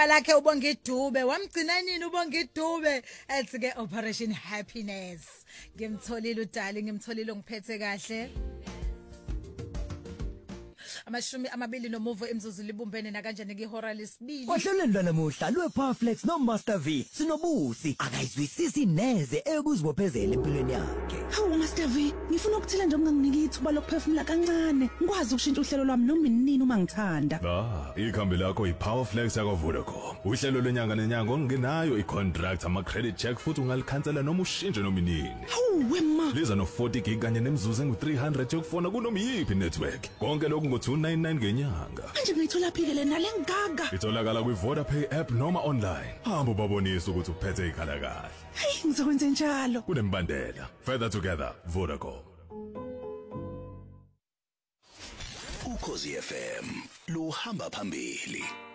lakhe uBongidube wamgcina nini uBongidube ethi ke Operation Happiness ngimtholile uDali ngimtholile ngiphethe kahle amashumi amabili nomuvo emzuzu libumbene na kanjani ngihora lesibili Ohlelweni lanamuhla lwePowerFlex noMaster V sinobusi akayizwisisi neze ekuzibophezela empilweni yakhe. Hawu Master V, ngifuna ukuthela nje unganginiki ithuba lokuphefumula kancane. Ngikwazi ukushintsha uhlelo lwami noma inini uma ngithanda. Ikhambi lakho iPowerFlex yakwa Vodacom. Uhlelo lwenyanga nenyanga ongenayo icontract ama credit check futhi ungalikhansela noma ushintshe noma inini. Hawu wema. Liza no 40 gig kanye nemzuzu engu300 yokufona kunoma yipi network. Konke lokhu ngo299 ngenyanga. Manje ngiyithola phike nale ngaga. Itholakala kwiVodapay app noma online. Hamba ubabonise ukuthi uphethe ikhala kahle. Hey, ngizokwenza njalo. Kunembandela. Further together, Vodacom. Ukhosi FM luhamba phambili.